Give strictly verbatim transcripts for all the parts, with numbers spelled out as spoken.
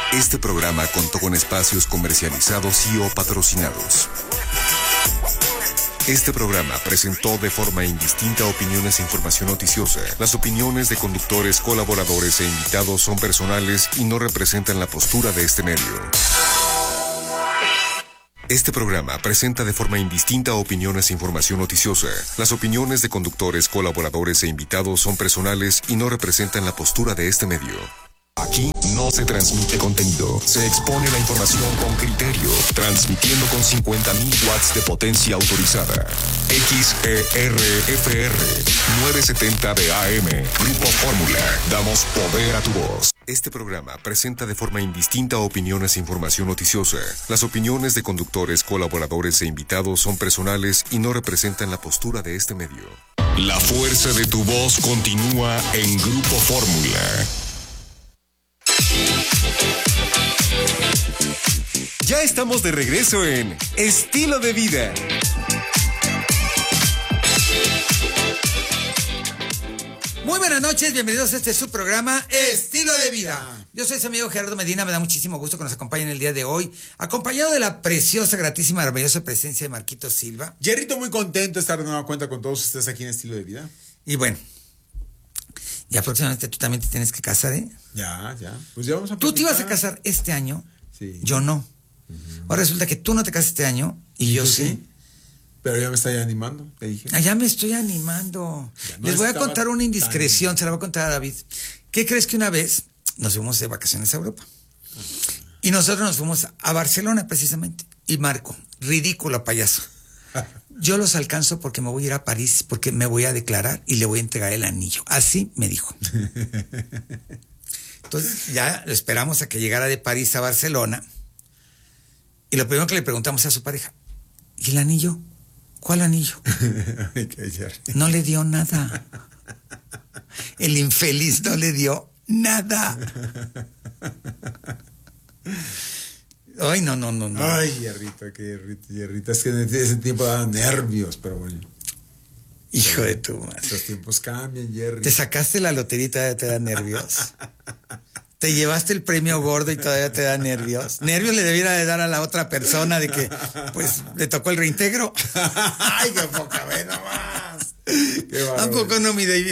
Este programa contó con espacios comercializados y o patrocinados. Este programa presentó de forma indistinta opiniones e información noticiosa. Las opiniones de conductores, colaboradores e invitados son personales y no representan la postura de este medio. Este programa presenta de forma indistinta opiniones e información noticiosa. Las opiniones de conductores, colaboradores e invitados son personales y no representan la postura de este medio. Aquí no se transmite contenido, se expone la información con criterio, transmitiendo con cincuenta mil watts de potencia autorizada. X E R F R novecientos setenta de A M, Grupo Fórmula, damos poder a tu voz. Este programa presenta de forma indistinta opiniones e información noticiosa. Las opiniones de conductores, colaboradores e invitados son personales y no representan la postura de este medio. La fuerza de tu voz continúa en Grupo Fórmula. Ya estamos de regreso en Estilo de Vida. Muy buenas noches, bienvenidos a este su programa Estilo de Vida. Yo soy su amigo Gerardo Medina, me da muchísimo gusto que nos acompañen el día de hoy, acompañado de la preciosa, gratísima, maravillosa presencia de Marquito Silva. Jerrito, muy contento de estar de nueva cuenta con todos ustedes aquí en Estilo de Vida. Y bueno, ya próximamente tú también te tienes que casar, ¿eh? Ya, ya. Pues ya vamos a Tú te ibas a casar este año, sí. Yo no. Uh-huh. Ahora resulta que tú no te casas este año y yo sí. sí. Pero ya me está ya animando, te dije. Ah, ya me estoy animando. No Les voy a contar una indiscreción, tan... se la voy a contar a David. ¿Qué crees que una vez nos fuimos de vacaciones a Europa? Uh-huh. Y nosotros nos fuimos a Barcelona precisamente. Y Marco, ridículo payaso. Yo los alcanzo porque me voy a ir a París, porque me voy a declarar y le voy a entregar el anillo. Así me dijo. Entonces ya esperamos a que llegara de París a Barcelona. Y lo primero que le preguntamos a su pareja, ¿y el anillo? ¿Cuál anillo? No le dio nada. El infeliz no le dio nada. Ay, no, no, no, no. Ay, Hierrita, qué Hierrita, Hierrita. Es que en ese tiempo daban nervios, pero bueno. Hijo de tu madre. Los tiempos cambian, Jerry. Te sacaste la lotería y todavía te da nervios. Te llevaste el premio gordo y todavía te da nervios. Nervios le debiera de dar a la otra persona de que, pues, le tocó el reintegro. Ay, qué poca vez nomás. Tampoco no, mi David.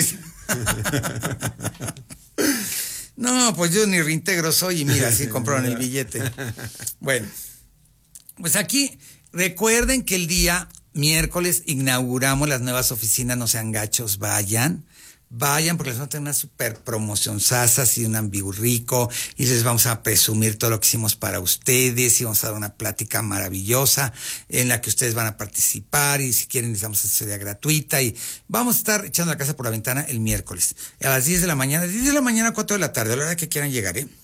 No, pues yo ni reintegro soy y mira, así compraron el billete. Bueno, pues aquí recuerden que el día miércoles inauguramos las nuevas oficinas, no sean gachos, vayan. Vayan porque les vamos a tener una super promoción sasas y un ambigu rico y les vamos a presumir todo lo que hicimos para ustedes y vamos a dar una plática maravillosa en la que ustedes van a participar y si quieren les damos asesoría gratuita y vamos a estar echando la casa por la ventana el miércoles a las diez de la mañana, diez de la mañana a cuatro de la tarde, a la hora que quieran llegar, ¿eh?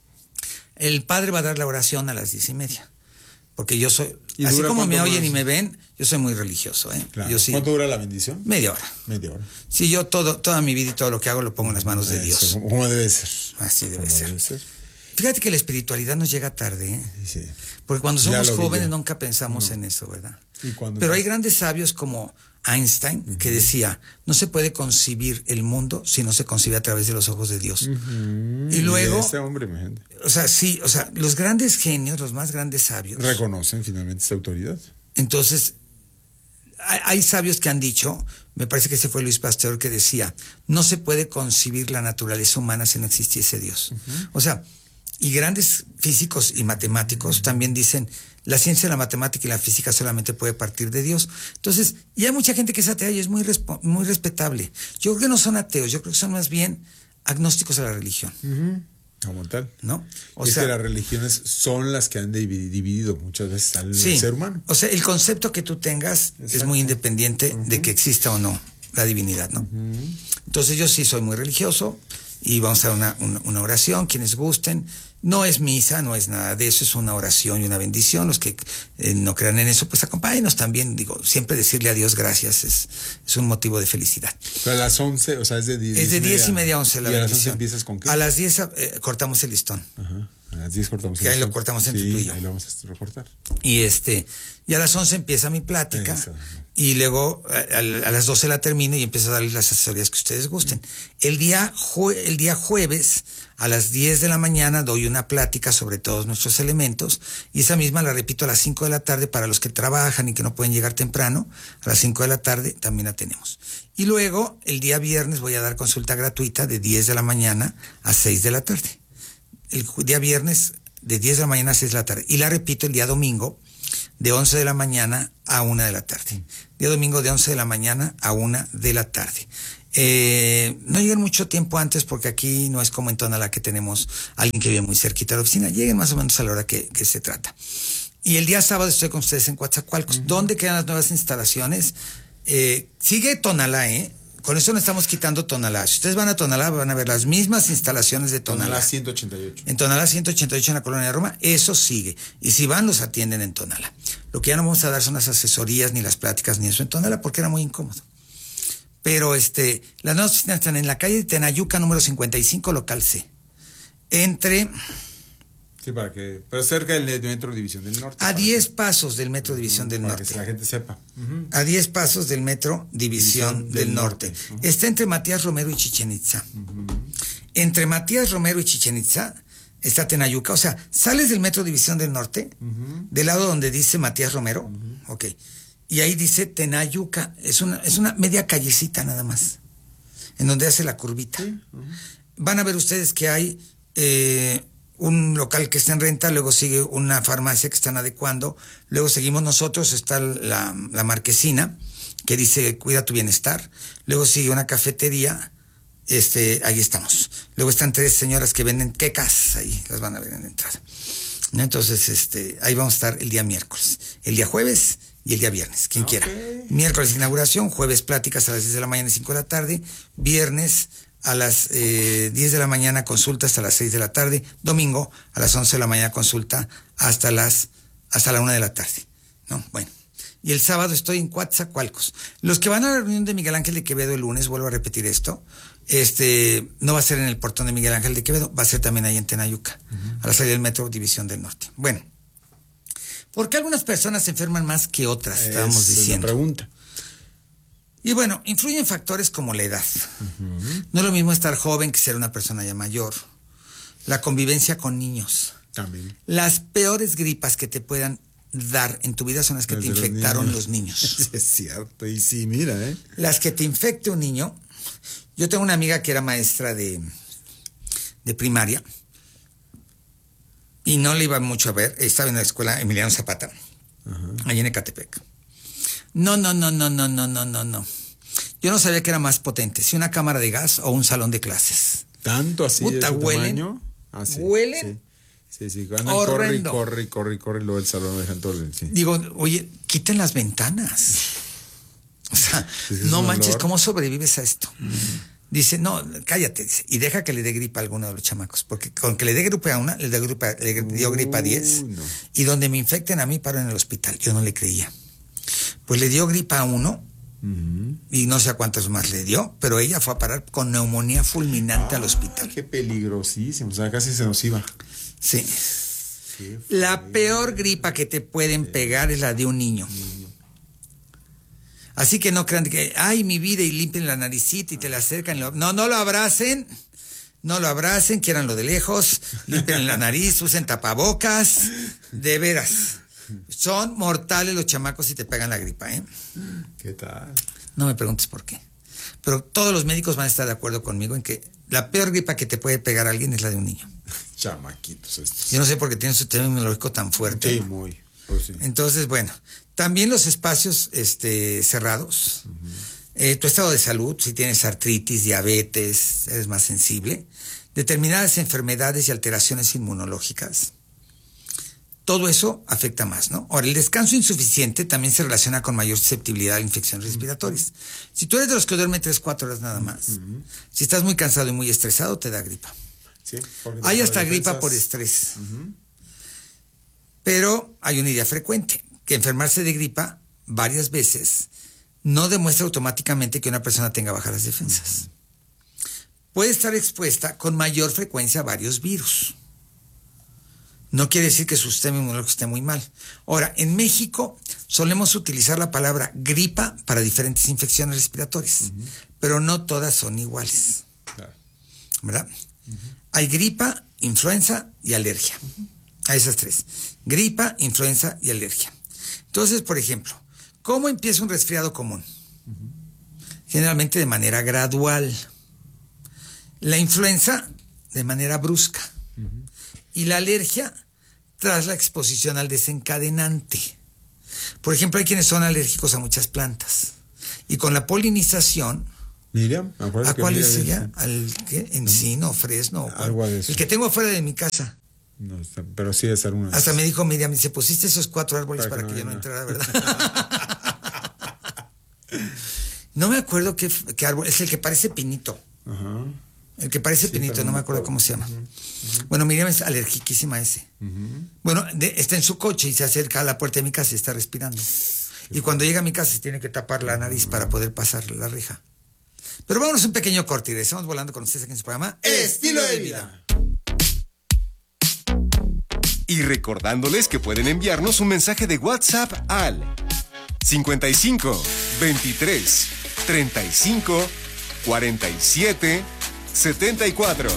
El padre va a dar la oración a las diez y media. Porque yo soy, así como me oyen más? Y me ven, yo soy muy religioso, ¿eh? Claro. Yo sí, ¿Cuánto dura la bendición? Media hora. Media hora. Sí, yo todo, toda mi vida y todo lo que hago lo pongo en las manos de Dios. Eso, como debe ser. Así debe ser. debe ser. Fíjate que la espiritualidad nos llega tarde, ¿eh? Sí. Porque cuando somos jóvenes nunca pensamos no. en eso, ¿verdad? ¿Y cuando Pero ya? Hay grandes sabios como Einstein uh-huh. que decía, no se puede concebir el mundo si no se concibe a través de los ojos de Dios. Uh-huh. Y luego, y ese hombre, mi gente. O sea, sí, o sea, los grandes genios, los más grandes sabios reconocen finalmente esa autoridad. Entonces, hay, hay sabios que han dicho, me parece que ese fue Luis Pasteur que decía, no se puede concebir la naturaleza humana si no existiese Dios. Uh-huh. O sea, y grandes físicos y matemáticos uh-huh. también dicen, la ciencia, la matemática y la física solamente puede partir de Dios. Entonces, y hay mucha gente que es atea y es muy, resp- muy respetable. Yo creo que no son ateos, yo creo que son más bien agnósticos a la religión. Uh-huh. Como tal. ¿No? O es sea, que las religiones son las que han dividido muchas veces al sí, ser humano. O sea, el concepto que tú tengas Exacto. es muy independiente uh-huh. de que exista o no la divinidad, ¿no? Uh-huh. Entonces yo sí soy muy religioso y vamos a dar una, una, una oración, quienes gusten. No es misa, no es nada de eso, es una oración y una bendición. Los que eh, no crean en eso, pues acompáñenos también. Digo, siempre decirle a Dios gracias es, es un motivo de felicidad. Pero a las once, o sea, es de diez. Es de diez y media a once la bendición. ¿Y a las once empiezas con qué? A las diez eh, cortamos el listón. Ajá. A las diez cortamos el que listón. ahí lo cortamos entre sí, tú y yo. ahí lo vamos a recortar. Y este, y a las once empieza mi plática. Eso. Y luego a, a, a las doce la termino y empiezo a darles las asesorías que ustedes gusten. El día, jue, el día jueves A las diez de la mañana doy una plática sobre todos nuestros elementos y esa misma la repito a las cinco de la tarde para los que trabajan y que no pueden llegar temprano. A las cinco de la tarde también la tenemos. Y luego el día viernes voy a dar consulta gratuita de diez de la mañana a seis de la tarde. El día viernes de diez de la mañana a seis de la tarde. Y la repito el día domingo de once de la mañana a una de la tarde. Día domingo de once de la mañana a una de la tarde. Eh, no lleguen mucho tiempo antes porque aquí no es como en Tonalá que tenemos a alguien que vive muy cerquita de la oficina. Lleguen más o menos a la hora que, que se trata. Y el día sábado estoy con ustedes en Coatzacoalcos. Uh-huh. ¿Dónde quedan las nuevas instalaciones? Eh, sigue Tonalá, ¿eh? Con eso no estamos quitando Tonalá. Si ustedes van a Tonalá, van a ver las mismas instalaciones de Tonalá. Tonalá ciento ochenta y ocho. En Tonalá ciento ochenta y ocho en la Colonia de Roma, eso sigue. Y si van, los atienden en Tonalá. Lo que ya no vamos a dar son las asesorías, ni las pláticas, ni eso en Tonalá, porque era muy incómodo. Pero este, las nuevas oficinas están en la calle de Tenayuca, número cincuenta y cinco, local C. Entre... Sí, para que... Pero cerca del Metro División del Norte. A diez que, pasos del Metro División uh, del para Norte. Para que la gente sepa. Uh-huh. A diez pasos del Metro División, División del, del Norte. norte. Uh-huh. Está entre Matías Romero y Chichén Itzá. Uh-huh. Entre Matías Romero y Chichén Itzá está Tenayuca. O sea, sales del Metro División del Norte, uh-huh. del lado donde dice Matías Romero. Uh-huh. Ok. Y ahí dice Tenayuca. Es una, es una media callecita nada más. En donde hace la curvita. Sí. Uh-huh. Van a ver ustedes que hay... Eh, un local que está en renta, luego sigue una farmacia que están adecuando, luego seguimos nosotros, está la, la marquesina, que dice cuida tu bienestar, luego sigue una cafetería, este, ahí estamos, luego están tres señoras que venden quecas, ahí las van a ver en la entrada, ¿no? Entonces, este, ahí vamos a estar el día miércoles, el día jueves y el día viernes, quien okay. quiera, miércoles inauguración, jueves pláticas a las diez de la mañana y cinco de la tarde, viernes a las eh, diez de la mañana consulta hasta las seis de la tarde, domingo a las once de la mañana consulta hasta las hasta la una de la tarde, ¿no? Bueno, y el sábado estoy en Coatzacoalcos. Los que van a la reunión de Miguel Ángel de Quevedo el lunes, vuelvo a repetir esto, este no va a ser en el portón de Miguel Ángel de Quevedo, va a ser también ahí en Tenayuca, uh-huh. a la salida del Metro División del Norte. Bueno, ¿por qué algunas personas se enferman más que otras? Estábamos es diciendo. Una pregunta. Y bueno, influyen factores como la edad. Uh-huh. No es lo mismo estar joven que ser una persona ya mayor. La convivencia con niños. También. Las peores gripas que te puedan dar en tu vida son las que Desde te infectaron los niños. Los niños. Es cierto, y sí, mira, ¿eh? Las que te infecte un niño. Yo tengo una amiga que era maestra de, de primaria y no le iba mucho a ver. Estaba en la escuela Emiliano Zapata, uh-huh. allí en Ecatepec. No, no, no, no, no, no, no, no, no. Yo no sabía que era más potente, si una cámara de gas o un salón de clases. ¿Tanto así? Puta, huelen. Ah, sí, huelen. Sí, sí, sí. Andan, horrendo. Corre, corre, corre, corre, luego el salón lo dejan todo. Sí. Digo, oye, quiten las ventanas. O sea, sí, no manches, olor. ¿Cómo sobrevives a esto? Mm. Dice, no, cállate, dice, y deja que le dé gripa a alguno de los chamacos, porque con que le dé gripa a una, le, dé gripa, le dio gripa a diez, no. Y donde me infecten a mí paro en el hospital. Yo no le creía. Pues le dio gripa a uno, uh-huh. y no sé a cuántos más le dio, pero ella fue a parar con neumonía fulminante ah, al hospital. Qué peligrosísimo, o sea, casi se nos iba. Sí. La peor gripa que te pueden pegar es la de un niño. niño. Así que no crean que, ay, mi vida, y limpien la naricita y te la acercan. Lo... No, no lo abracen, no lo abracen, quieranlo de lejos, limpien la nariz, usen tapabocas, de veras. Son mortales los chamacos si te pegan la gripa, ¿eh? ¿Qué tal? No me preguntes por qué. Pero todos los médicos van a estar de acuerdo conmigo en que la peor gripa que te puede pegar a alguien es la de un niño. Chamaquitos estos. Yo no sé por qué tienen su sistema inmunológico tan fuerte. Sí, muy. Pues sí. Entonces, bueno, también los espacios este, cerrados. Uh-huh. Eh, tu estado de salud, si tienes artritis, diabetes, eres más sensible. Determinadas enfermedades y alteraciones inmunológicas. Todo eso afecta más, ¿no? Ahora, el descanso insuficiente también se relaciona con mayor susceptibilidad a infecciones respiratorias. Si tú eres de los que duermen tres, cuatro horas nada más, uh-huh. si estás muy cansado y muy estresado, te da gripa. Sí, hay hasta gripa por estrés. Uh-huh. Pero hay una idea frecuente, que enfermarse de gripa varias veces no demuestra automáticamente que una persona tenga bajas las defensas. Uh-huh. Puede estar expuesta con mayor frecuencia a varios virus. No quiere decir que su sistema inmunológico esté muy mal. Ahora, en México solemos utilizar la palabra gripa para diferentes infecciones respiratorias, uh-huh. pero no todas son iguales. Claro. ¿Verdad? Uh-huh. Hay gripa, influenza y alergia. Uh-huh. A esas tres. Gripa, influenza y alergia. Entonces, por ejemplo, ¿cómo empieza un resfriado común? Uh-huh. Generalmente de manera gradual. La influenza de manera brusca. Uh-huh. Y la alergia tras la exposición al desencadenante. Por ejemplo, hay quienes son alérgicos a muchas plantas. Y con la polinización... Miriam, ¿a cuál es ella? ¿Al qué? ¿Encino, fresno? Algo de eso. El que tengo afuera de mi casa. No, pero sí es alguna. Hasta me dijo Miriam, dice, pusiste esos cuatro árboles para, para que, que no, yo no entrara, ¿verdad? No me acuerdo qué, qué árbol, es el que parece pinito. Ajá. El que parece sí, pinito, no me acuerdo cómo se llama. Uh-huh. Uh-huh. Bueno, Miriam es alergiquísima a ese. Uh-huh. Bueno, de, está en su coche y se acerca a la puerta de mi casa y está respirando. Sí, y cuando llega a mi casa se tiene que tapar la nariz para poder pasar la reja. Pero vámonos un pequeño corte y regresamos volando con ustedes aquí en su programa Estilo de Vida. Y recordándoles que pueden enviarnos un mensaje de WhatsApp al cincuenta y cinco, veintitrés, treinta y cinco, cuarenta y siete, setenta y cuatro.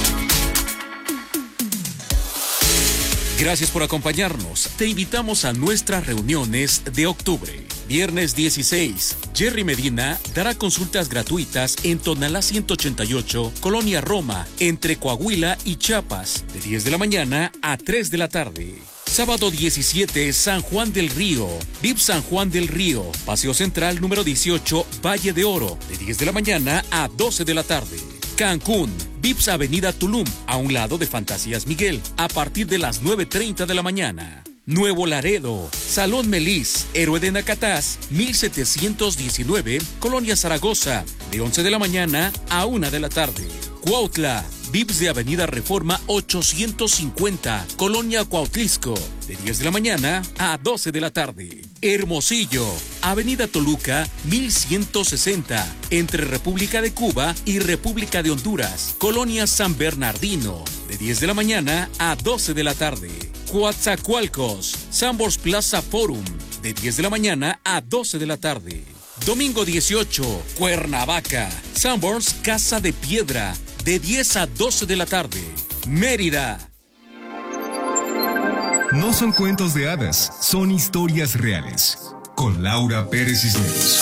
Gracias por acompañarnos. Te invitamos a nuestras reuniones de octubre. Viernes dieciséis, Jerry Medina dará consultas gratuitas en Tonalá ciento ochenta y ocho, Colonia Roma, entre Coahuila y Chiapas, de diez de la mañana a tres de la tarde. Sábado diecisiete, San Juan del Río, V I P San Juan del Río, Paseo Central número dieciocho, Valle de Oro, de diez de la mañana a doce de la tarde. Cancún, V I P S Avenida Tulum, a un lado de Fantasías Miguel, a partir de las nueve treinta de la mañana. Nuevo Laredo, Salón Melis, Héroe de Nacatás, mil setecientos diecinueve, Colonia Zaragoza, de once de la mañana a una de la tarde. Cuautla, V I P S de Avenida Reforma ochocientos cincuenta, Colonia Cuautlisco, de diez de la mañana a doce de la tarde. Hermosillo, Avenida Toluca mil ciento sesenta, entre República de Cuba y República de Honduras, Colonia San Bernardino, de diez de la mañana a doce de la tarde. Coatzacoalcos, Sambors Plaza Forum, de diez de la mañana a doce de la tarde. Domingo dieciocho, Cuernavaca, Sambors Casa de Piedra, de diez a doce de la tarde. Mérida. No son cuentos de hadas, son historias reales. Con Laura Pérez Cisneros.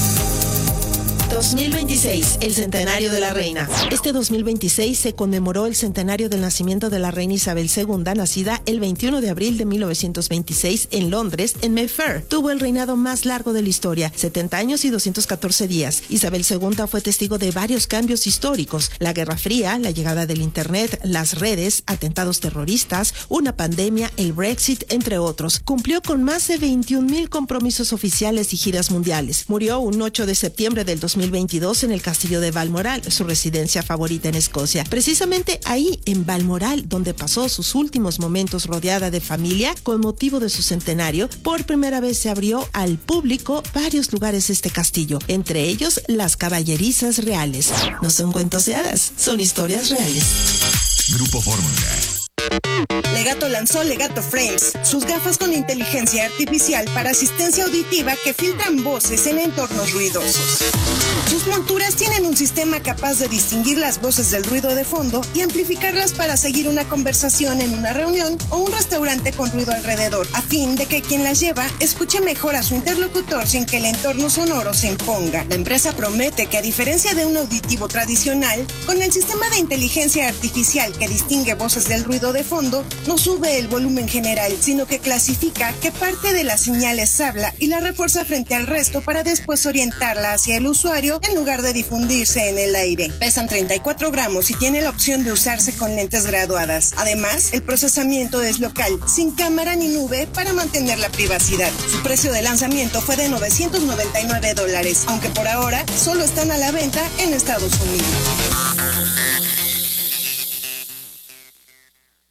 dos mil veintiséis, el centenario de la reina. Este dos mil veintiséis se conmemoró el centenario del nacimiento de la reina Isabel segunda, nacida el veintiuno de abril de mil novecientos veintiséis en Londres, en Mayfair. Tuvo el reinado más largo de la historia, setenta años y doscientos catorce días. Isabel segunda fue testigo de varios cambios históricos: la Guerra Fría, la llegada del Internet, las redes, atentados terroristas, una pandemia, el Brexit, entre otros. Cumplió con más de veintiún mil compromisos oficiales y giras mundiales. Murió un ocho de septiembre del dos mil veintidós en el castillo de Balmoral, su residencia favorita en Escocia. Precisamente ahí, en Balmoral, donde pasó sus últimos momentos rodeada de familia, con motivo de su centenario, por primera vez se abrió al público varios lugares de este castillo, entre ellos las caballerizas reales. No son cuentos de hadas, son historias reales. Grupo Fórmula. Legato lanzó Legato Frames, sus gafas con inteligencia artificial para asistencia auditiva que filtran voces en entornos ruidosos. Sus monturas tienen un sistema capaz de distinguir las voces del ruido de fondo y amplificarlas para seguir una conversación en una reunión o un restaurante con ruido alrededor, a fin de que quien las lleva escuche mejor a su interlocutor sin que el entorno sonoro se imponga. La empresa promete que, a diferencia de un auditivo tradicional, con el sistema de inteligencia artificial que distingue voces del ruido de fondo, no sube el volumen general, sino que clasifica qué parte de las señales habla y la refuerza frente al resto para después orientarla hacia el usuario en lugar de difundirse en el aire. Pesan treinta y cuatro gramos y tiene la opción de usarse con lentes graduadas. Además, el procesamiento es local, sin cámara ni nube, para mantener la privacidad. Su precio de lanzamiento fue de novecientos noventa y nueve dólares, aunque por ahora solo están a la venta en Estados Unidos.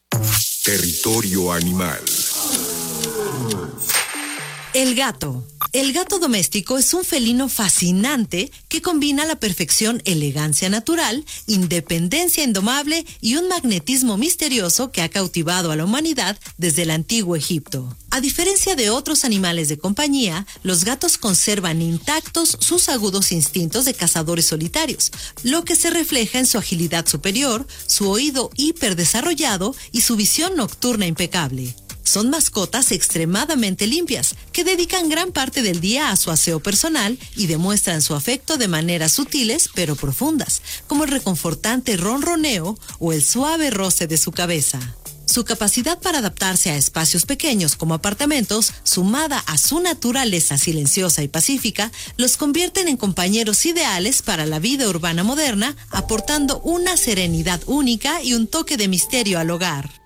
Territorio animal. El gato. El gato doméstico es un felino fascinante que combina a la perfección elegancia natural, independencia indomable y un magnetismo misterioso que ha cautivado a la humanidad desde el antiguo Egipto. A diferencia de otros animales de compañía, los gatos conservan intactos sus agudos instintos de cazadores solitarios, lo que se refleja en su agilidad superior, su oído hiperdesarrollado y su visión nocturna impecable. Son mascotas extremadamente limpias, que dedican gran parte del día a su aseo personal y demuestran su afecto de maneras sutiles pero profundas, como el reconfortante ronroneo o el suave roce de su cabeza. Su capacidad para adaptarse a espacios pequeños como apartamentos, sumada a su naturaleza silenciosa y pacífica, los convierten en compañeros ideales para la vida urbana moderna, aportando una serenidad única y un toque de misterio al hogar.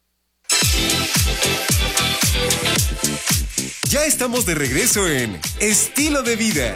Ya estamos de regreso en Estilo de Vida.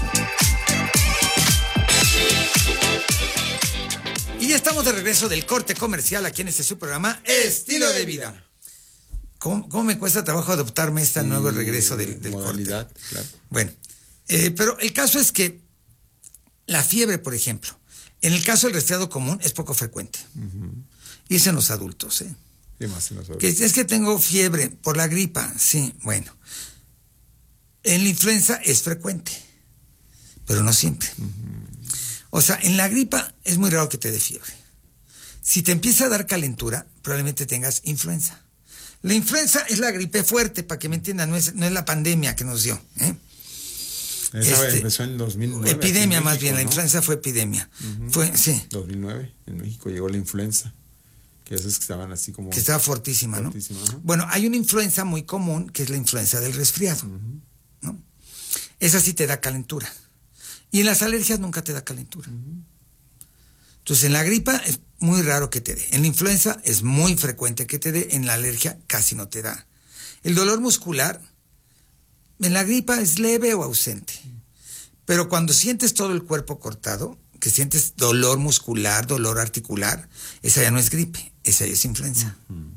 Y ya estamos de regreso del corte comercial aquí en este su programa Estilo de Vida. ¿Cómo, cómo me cuesta trabajo adoptarme este nuevo regreso del, del modalidad, corte? claro. Bueno, eh, pero el caso es que la fiebre, por ejemplo, en el caso del resfriado común es poco frecuente. Uh-huh. Y es en los adultos, ¿eh? ¿Qué más en los adultos? Que es que tengo fiebre por la gripa, sí, bueno. En la influenza es frecuente, pero no siempre. Uh-huh. O sea, en la gripa es muy raro que te dé fiebre. Si te empieza a dar calentura, probablemente tengas influenza. La influenza es la gripe fuerte, para que me entiendan, no es, no es la pandemia que nos dio. ¿eh? Esa este, empezó en dos mil nueve. Epidemia México, más bien, ¿no? La influenza fue epidemia. Uh-huh. Fue, sí. dos mil nueve, en México llegó la influenza. Que esas que estaban así como... Que estaba fortísima, fortísima ¿no? Uh-huh. Bueno, hay una influenza muy común, que es la influenza del resfriado. Uh-huh. ¿no? Esa sí te da calentura. Y en las alergias nunca te da calentura. Uh-huh. Entonces, en la gripa es muy raro que te dé. En la influenza es muy frecuente que te dé. En la alergia casi no te da. El dolor muscular, en la gripa es leve o ausente. Pero cuando sientes todo el cuerpo cortado, que sientes dolor muscular, dolor articular, esa ya no es gripe, esa ya es influenza. Uh-huh.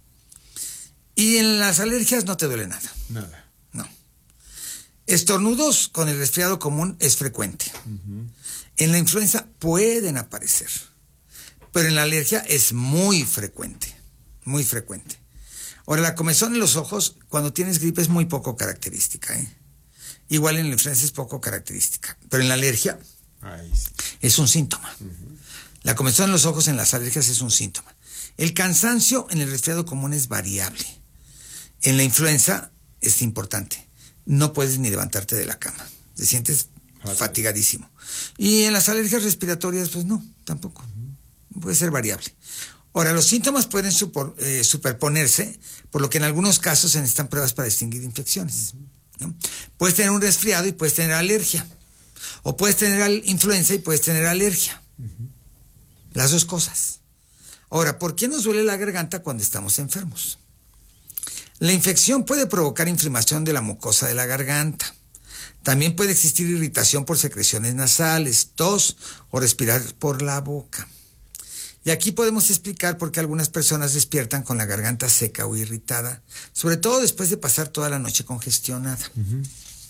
Y en las alergias no te duele nada. Nada. No. Estornudos con el resfriado común es frecuente. Uh-huh. En la influenza pueden aparecer, pero en la alergia es muy frecuente, muy frecuente. Ahora, la comezón en los ojos, cuando tienes gripe, es muy poco característica. ¿eh? Igual en la influenza es poco característica, pero en la alergia Ay, sí. es un síntoma. Uh-huh. La comezón en los ojos en las alergias es un síntoma. El cansancio en el resfriado común es variable. En la influenza es importante. No puedes ni levantarte de la cama. Te sientes okay. fatigadísimo. Y en las alergias respiratorias, pues no, tampoco. Uh-huh. Puede ser variable. Ahora, los síntomas pueden supor, eh, superponerse, por lo que en algunos casos se necesitan pruebas para distinguir infecciones. Uh-huh. ¿no? Puedes tener un resfriado y puedes tener alergia. O puedes tener influenza y puedes tener alergia. Uh-huh. Las dos cosas. Ahora, ¿por qué nos duele la garganta cuando estamos enfermos? La infección puede provocar inflamación de la mucosa de la garganta. También puede existir irritación por secreciones nasales, tos o respirar por la boca. Y aquí podemos explicar por qué algunas personas despiertan con la garganta seca o irritada, sobre todo después de pasar toda la noche congestionada. Uh-huh.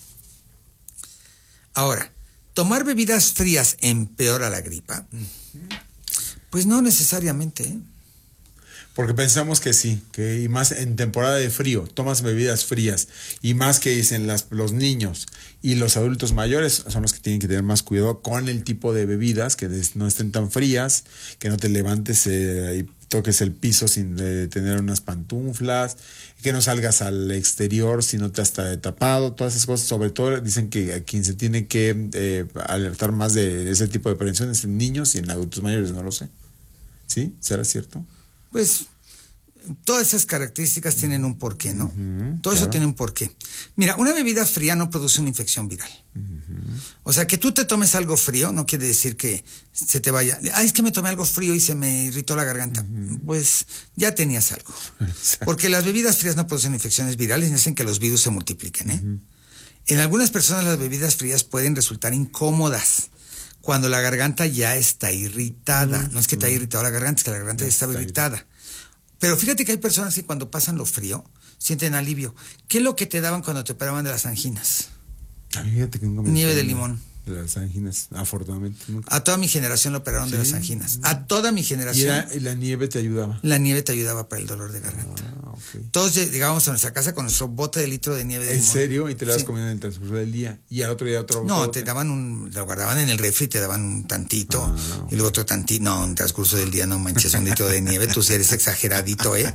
Ahora, ¿tomar bebidas frías empeora la gripa? Uh-huh. Pues no necesariamente, ¿eh? Porque pensamos que sí, que y más en temporada de frío, tomas bebidas frías, y más que dicen las, los niños y los adultos mayores son los que tienen que tener más cuidado con el tipo de bebidas, que des, no estén tan frías, que no te levantes eh, y toques el piso sin eh, tener unas pantuflas, que no salgas al exterior si no te has tapado, todas esas cosas. Sobre todo dicen que a quien se tiene que eh, alertar más de ese tipo de prevención es en niños y en adultos mayores, no lo sé. ¿Sí? ¿Será cierto? Pues todas esas características tienen un porqué, ¿no? Uh-huh, Todo claro. eso tiene un porqué. Mira, una bebida fría no produce una infección viral. Uh-huh. O sea, que tú te tomes algo frío no quiere decir que se te vaya. Ay, es que me tomé algo frío y se me irritó la garganta. Uh-huh. Pues ya tenías algo. Exacto. Porque las bebidas frías no producen infecciones virales y hacen que los virus se multipliquen, ¿eh? Uh-huh. En algunas personas las bebidas frías pueden resultar incómodas cuando la garganta ya está irritada. Uh-huh. No es que te haya irritado la garganta, es que la garganta ya estaba irritada. Pero fíjate que hay personas que cuando pasan lo frío sienten alivio. ¿Qué es lo que te daban cuando te operaban de las anginas? A mí fíjate que nunca me Nieve de operaron limón. De las anginas, afortunadamente. Nunca. A toda mi generación lo operaron ¿Sí? de las anginas. A toda mi Y, generación. era, y la nieve te ayudaba. La nieve te ayudaba para el dolor de garganta. Ah, okay. Todos llegábamos a nuestra casa con nuestro bote de litro de nieve de ¿En limón. serio? Y te la vas Sí. comiendo en el transcurso del día. Y al otro día otro. No, otro te bote. daban un, lo guardaban en el refri, te daban un tantito, Ah, okay. y luego otro tantito. No, en el transcurso del día no manches un litro de nieve, tú sí eres exageradito, ¿eh?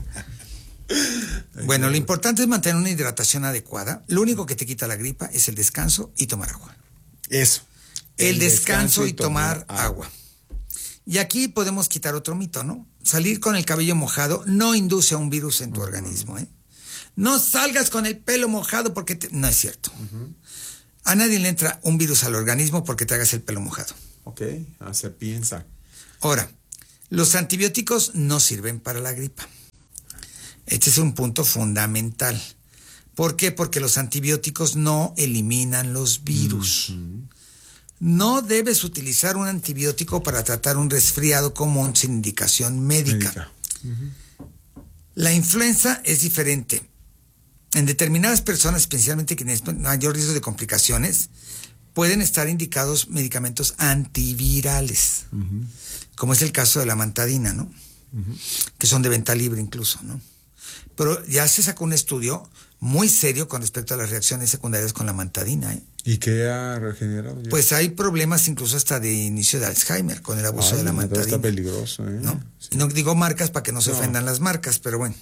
Bueno, lo importante es mantener una hidratación adecuada. Lo único que te quita la gripa es el descanso y tomar agua. Eso. El, el descanso, descanso y tomar, tomar agua. agua. Y aquí podemos quitar otro mito, ¿no? Salir con el cabello mojado no induce a un virus en tu uh-huh. organismo, ¿eh? No salgas con el pelo mojado porque te... No es cierto. Uh-huh. A nadie le entra un virus al organismo porque te hagas el pelo mojado. Ok, ah, se piensa. Ahora, los antibióticos no sirven para la gripa. Este es un punto fundamental. ¿Por qué? Porque los antibióticos no eliminan los virus. Uh-huh. No debes utilizar un antibiótico para tratar un resfriado común sin indicación médica. médica. Uh-huh. La influenza es diferente. En determinadas personas, especialmente quienes tienen mayor riesgo de complicaciones, pueden estar indicados medicamentos antivirales, uh-huh. como es el caso de la mantadina, ¿no? Uh-huh. Que son de venta libre incluso, ¿no? Pero ya se sacó un estudio muy serio con respecto a las reacciones secundarias con la mantadina, ¿eh? ¿Y qué ha regenerado ya? Pues hay problemas incluso hasta de inicio de Alzheimer con el abuso Ay, de la mantadina. Está peligroso, ¿eh? ¿No? Sí. No digo marcas para que no se no. ofendan las marcas, pero bueno.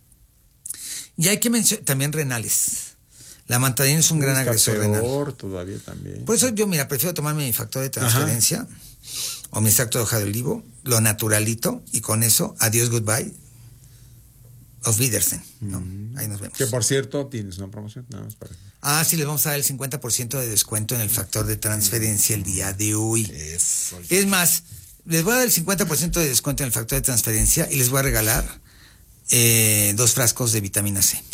Y hay que mencionar también renales. La mantadina es un gran está agresor peor renal. Todavía también. Por eso yo, mira, prefiero tomarme mi factor de transferencia Ajá. o mi extracto de hoja de olivo, lo naturalito, y con eso, adiós, goodbye. Auf Wiedersehen, ¿no? Mm. Ahí nos vemos. Que por cierto, tienes una promoción, nada más para... Ah, sí, les vamos a dar el cincuenta por ciento de descuento en el factor de transferencia el día de hoy. Eso. Es más, les voy a dar el cincuenta por ciento de descuento en el factor de transferencia y les voy a regalar eh, dos frascos de vitamina C.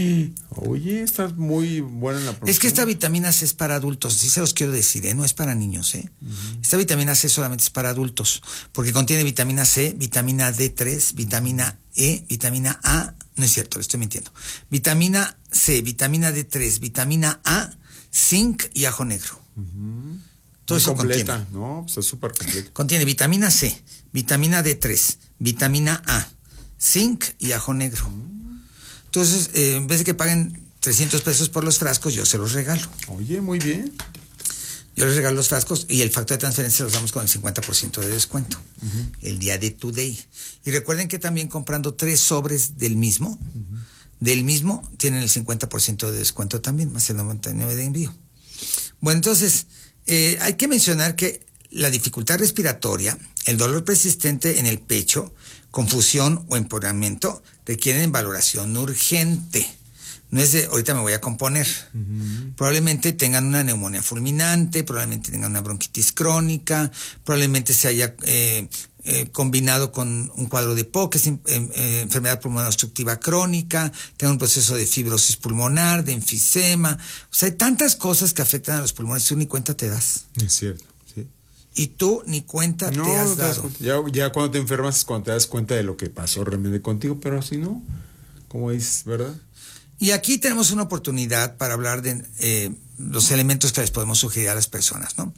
Oye, estás muy buena en la promoción. Es que esta vitamina C es para adultos, sí se los quiero decir, ¿eh? No es para niños, ¿eh? Uh-huh. Esta vitamina C solamente es para adultos, porque contiene vitamina C, vitamina D tres, vitamina E, vitamina A, no es cierto, le estoy mintiendo. Vitamina C, vitamina D tres, vitamina A, zinc y ajo negro. Uh-huh. Todo Muy eso completa, contiene. ¿no? Pues es súper completo. Contiene vitamina C, vitamina D tres, vitamina A, zinc y ajo negro. Uh-huh. Entonces, eh, en vez de que paguen trescientos pesos por los frascos, yo se los regalo. Oye, muy bien. Yo les regalo los frascos y el factor de transferencia los damos con el cincuenta por ciento de descuento. Uh-huh. El día de Today. Y recuerden que también comprando tres sobres del mismo, uh-huh. del mismo, tienen el cincuenta por ciento de descuento también, más el noventa y nueve por ciento de envío. Bueno, entonces, eh, hay que mencionar que la dificultad respiratoria, el dolor persistente en el pecho, confusión o empeoramiento requieren valoración urgente. No es de, ahorita me voy a componer. Uh-huh. Probablemente tengan una neumonía fulminante, probablemente tengan una bronquitis crónica, probablemente se haya eh, eh, combinado con un cuadro de P O C, que es eh, eh, enfermedad pulmonar obstructiva crónica, tengan un proceso de fibrosis pulmonar, de enfisema. O sea, hay tantas cosas que afectan a los pulmones, tú ni cuenta te das. Es cierto, sí. Y tú ni cuenta no, te has no te dado. Ya, ya cuando te enfermas es cuando te das cuenta de lo que pasó realmente contigo, pero si no, como dices, ¿verdad? Y aquí tenemos una oportunidad para hablar de eh, los elementos que les podemos sugerir a las personas, ¿no?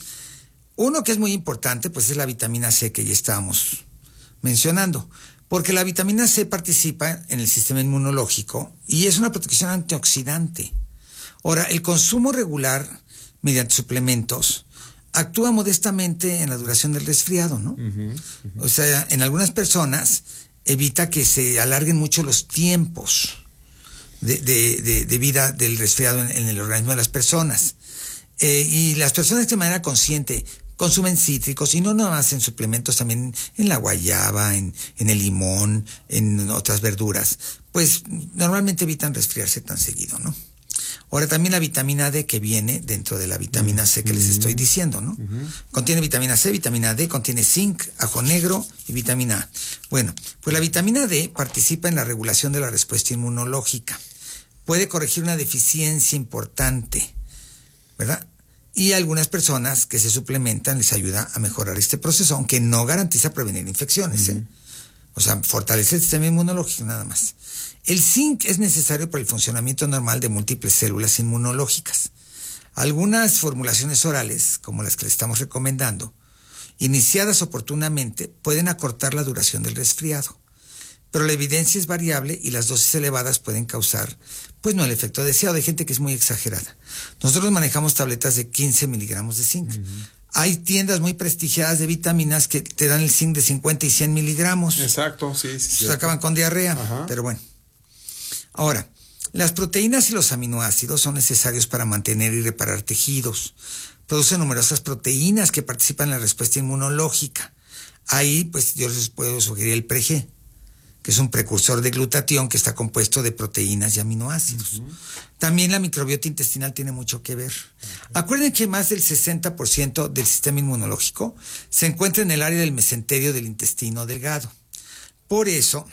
Uno que es muy importante, pues es la vitamina C que ya estábamos mencionando, porque la vitamina C participa en el sistema inmunológico y es una protección antioxidante. Ahora, el consumo regular mediante suplementos actúa modestamente en la duración del resfriado, ¿no? Uh-huh, uh-huh. O sea, en algunas personas evita que se alarguen mucho los tiempos De, de, de, de vida del resfriado en, en el organismo de las personas. Eh, y las personas que de manera consciente consumen cítricos, y no nada más en suplementos, también en la guayaba, en, en el limón, en otras verduras, pues normalmente evitan resfriarse tan seguido, ¿no? Ahora también la vitamina D que viene dentro de la vitamina C que les estoy diciendo, ¿no? Uh-huh. Contiene vitamina C, vitamina D, contiene zinc, ajo negro y vitamina A. Bueno, pues la vitamina D participa en la regulación de la respuesta inmunológica. Puede corregir una deficiencia importante, ¿verdad? Y a algunas personas que se suplementan les ayuda a mejorar este proceso, aunque no garantiza prevenir infecciones, ¿eh? O sea, fortalece el sistema inmunológico nada más. El zinc es necesario para el funcionamiento normal de múltiples células inmunológicas. Algunas formulaciones orales, como las que le estamos recomendando, iniciadas oportunamente, pueden acortar la duración del resfriado. Pero la evidencia es variable y las dosis elevadas pueden causar, pues no el efecto deseado. Hay gente que es muy exagerada. Nosotros manejamos tabletas de quince miligramos de zinc. Uh-huh. Hay tiendas muy prestigiadas de vitaminas que te dan el zinc de cincuenta y cien miligramos. Exacto, sí. sí Se acaban con diarrea, Ajá. pero bueno. Ahora, las proteínas y los aminoácidos son necesarios para mantener y reparar tejidos. Producen numerosas proteínas que participan en la respuesta inmunológica. Ahí, pues, yo les puedo sugerir el Pre-G, que es un precursor de glutatión que está compuesto de proteínas y aminoácidos. Uh-huh. También la microbiota intestinal tiene mucho que ver. Uh-huh. Acuerden que más del sesenta por ciento del sistema inmunológico se encuentra en el área del mesenterio del intestino delgado. Por eso,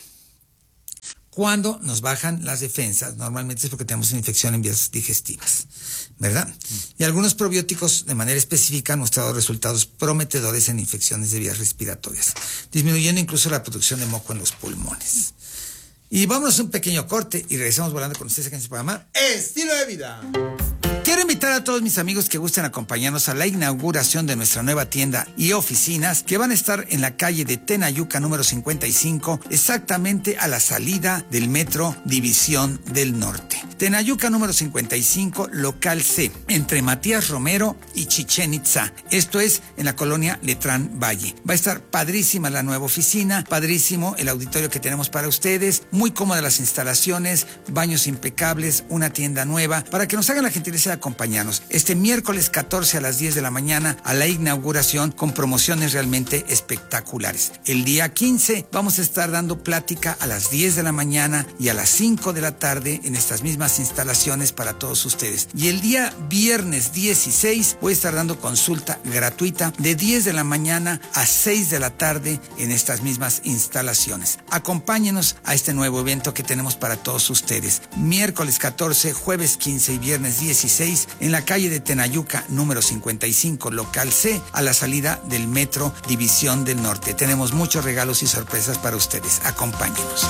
cuando nos bajan las defensas, normalmente es porque tenemos una infección en vías digestivas, ¿verdad? Y algunos probióticos de manera específica han mostrado resultados prometedores en infecciones de vías respiratorias, disminuyendo incluso la producción de moco en los pulmones. Y vámonos a un pequeño corte y regresamos volando con ustedes aquí en su programa Estilo de Vida. Quiero invitar a todos mis amigos que gusten acompañarnos a la inauguración de nuestra nueva tienda y oficinas que van a estar en la calle de Tenayuca número cincuenta y cinco, exactamente a la salida del metro División del Norte. Tenayuca número cincuenta y cinco, local C, entre Matías Romero y Chichén Itzá. Esto es en la colonia Letrán Valle. Va a estar padrísima la nueva oficina, padrísimo el auditorio que tenemos para ustedes, muy cómodas las instalaciones, baños impecables, una tienda nueva, para que nos hagan la gentileza de acompañarnos este miércoles catorce a las diez de la mañana a la inauguración con promociones realmente espectaculares. El día quince vamos a estar dando plática a las diez de la mañana y a las cinco de la tarde en estas mismas instalaciones para todos ustedes. Y el día viernes dieciséis voy a estar dando consulta gratuita de diez de la mañana a seis de la tarde en estas mismas instalaciones. Acompáñenos a este nuevo evento que tenemos para todos ustedes. Miércoles catorce, jueves quince y viernes dieciséis en la calle de Tenayuca número cincuenta y cinco, local C, a la salida del metro División del Norte. Tenemos muchos regalos y sorpresas para ustedes. Acompáñenos.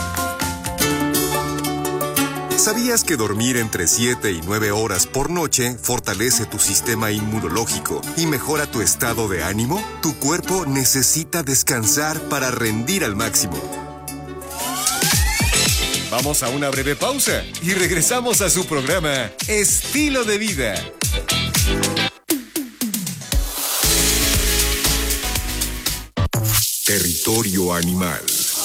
¿Sabías que dormir entre siete y nueve horas por noche fortalece tu sistema inmunológico y mejora tu estado de ánimo? Tu cuerpo necesita descansar para rendir al máximo. Vamos a una breve pausa y regresamos a su programa Estilo de Vida. Territorio animal.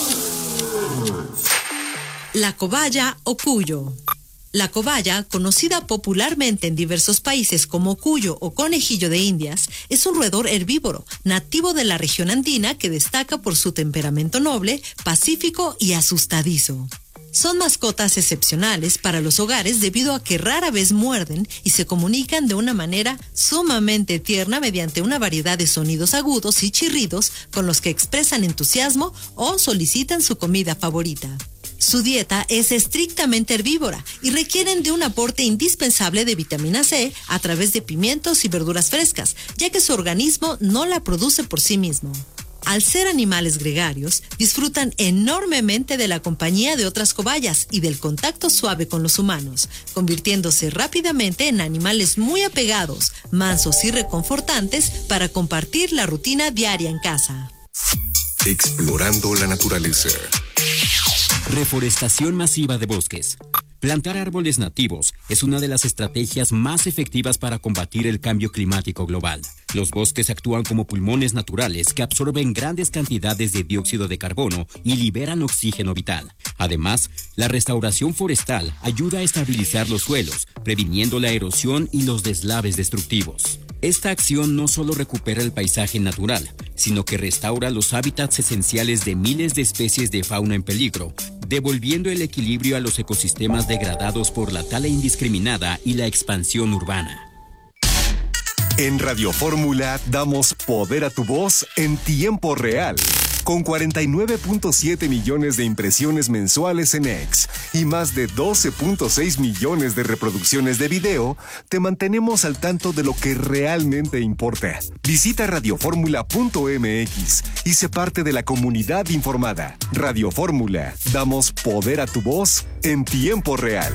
La cobaya o cuyo. La cobaya, conocida popularmente en diversos países como cuyo o conejillo de Indias, es un roedor herbívoro, nativo de la región andina que destaca por su temperamento noble, pacífico y asustadizo. Son mascotas excepcionales para los hogares debido a que rara vez muerden y se comunican de una manera sumamente tierna mediante una variedad de sonidos agudos y chirridos con los que expresan entusiasmo o solicitan su comida favorita. Su dieta es estrictamente herbívora y requieren de un aporte indispensable de vitamina C a través de pimientos y verduras frescas, ya que su organismo no la produce por sí mismo. Al ser animales gregarios, disfrutan enormemente de la compañía de otras cobayas y del contacto suave con los humanos, convirtiéndose rápidamente en animales muy apegados, mansos y reconfortantes para compartir la rutina diaria en casa. Explorando la naturaleza. Reforestación masiva de bosques. Plantar árboles nativos es una de las estrategias más efectivas para combatir el cambio climático global. Los bosques actúan como pulmones naturales que absorben grandes cantidades de dióxido de carbono y liberan oxígeno vital. Además, la restauración forestal ayuda a estabilizar los suelos, previniendo la erosión y los deslaves destructivos. Esta acción no solo recupera el paisaje natural, sino que restaura los hábitats esenciales de miles de especies de fauna en peligro, devolviendo el equilibrio a los ecosistemas degradados por la tala indiscriminada y la expansión urbana. En Radio Fórmula damos poder a tu voz en tiempo real. Con cuarenta y nueve punto siete millones de impresiones mensuales en X y más de doce punto seis millones de reproducciones de video, te mantenemos al tanto de lo que realmente importa. Visita radioformula punto m x y sé parte de la comunidad informada. Radio Fórmula, damos poder a tu voz en tiempo real.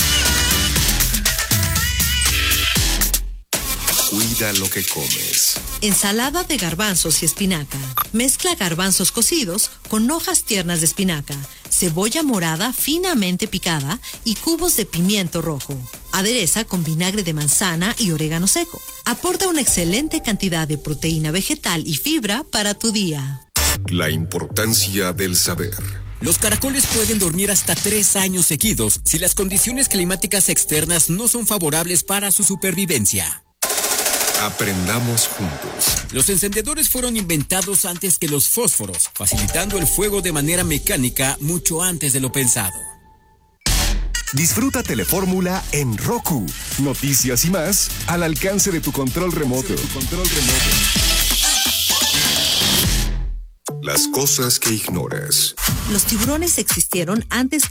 Cuida lo que comes. Ensalada de garbanzos y espinaca. Mezcla garbanzos cocidos con hojas tiernas de espinaca, cebolla morada finamente picada y cubos de pimiento rojo. Adereza con vinagre de manzana y orégano seco. Aporta una excelente cantidad de proteína vegetal y fibra para tu día. La importancia del saber. Los caracoles pueden dormir hasta tres años seguidos si las condiciones climáticas externas no son favorables para su supervivencia. Aprendamos juntos. Los encendedores fueron inventados antes que los fósforos, facilitando el fuego de manera mecánica mucho antes de lo pensado. Disfruta Telefórmula en Roku. Noticias y más al alcance de tu control remoto. Las cosas que ignoras. Los tiburones existieron antes